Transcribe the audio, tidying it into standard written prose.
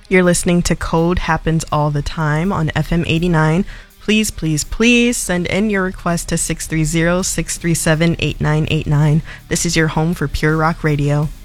You're listening to Code Happens All the Time on FM 89. Please, please, please send in your request to 630-637-8989. This is your home for Pure Rock Radio.